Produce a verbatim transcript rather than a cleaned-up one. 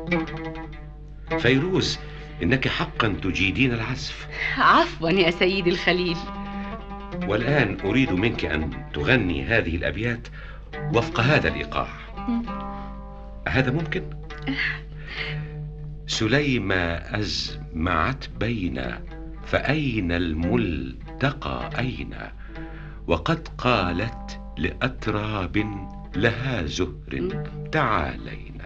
فيروز، إنك حقا تجيدين العزف. عفوا يا سيدي الخليل. والآن أريد منك أن تغني هذه الأبيات وفق هذا الإيقاع. هذا ممكن؟ سليمة أزمعت بين، فأين الملتقى أين؟ وقد قالت لأتراب لها زهر تعالين.